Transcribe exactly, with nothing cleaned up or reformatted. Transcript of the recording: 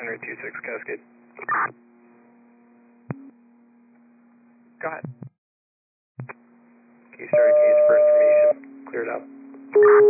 January two six Cascade. Go ahead. Keystar keys for information. Cleared up.